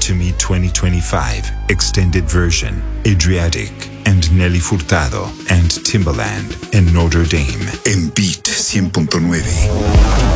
to Me 2025 Extended Version, Adriatic, and Nelly Furtado, and Timbaland en Notre Dame. En Beat 100.9.